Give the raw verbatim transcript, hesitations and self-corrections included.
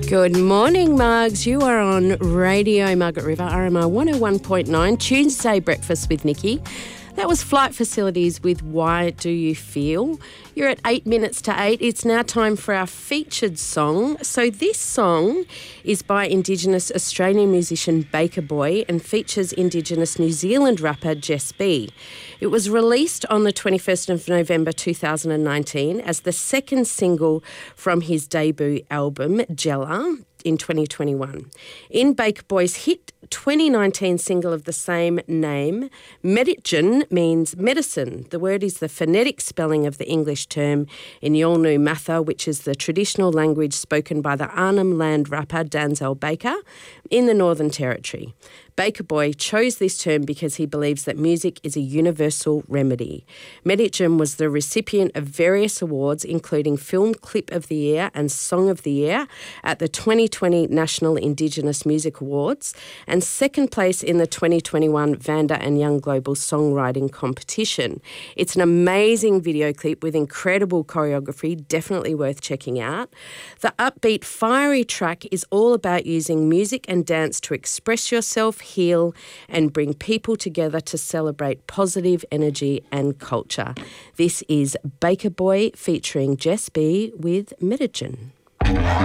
Good morning, Mugs. You are on Radio Margaret River, R M R one oh one point nine, Tuesday Breakfast with Nikki. That was Flight Facilities with Why Do You Feel? You're at eight minutes to eight. It's now time for our featured song. So this song is by Indigenous Australian musician Baker Boy and features Indigenous New Zealand rapper Jess B. It was released on the twenty-first of November two thousand nineteen as the second single from his debut album, Jella, in twenty twenty-one. In Baker Boy's hit twenty nineteen single of the same name, Medicine means medicine. The word is the phonetic spelling of the English term in Yolngu Matha, which is the traditional language spoken by the Arnhem Land rapper Danzel Baker in the Northern Territory. Baker Boy chose this term because he believes that music is a universal remedy. Medicine was the recipient of various awards, including Film Clip of the Year and Song of the Year at the twenty twenty National Indigenous Music Awards, and second place in the twenty twenty-one Vanda and Young Global Songwriting Competition. It's an amazing video clip with incredible choreography, definitely worth checking out. The upbeat, fiery track is all about using music and dance to express yourself, heal, and bring people together to celebrate positive energy and culture. This is Baker Boy featuring Jess B with Medicine.